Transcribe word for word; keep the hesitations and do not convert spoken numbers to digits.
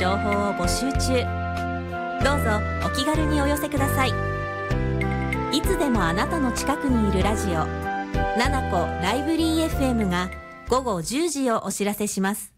情報を募集中。どうぞお気軽にお寄せください。いつでもあなたの近くにいるラジオ、ナナコライブリー エフエム がごごじゅうじをお知らせします。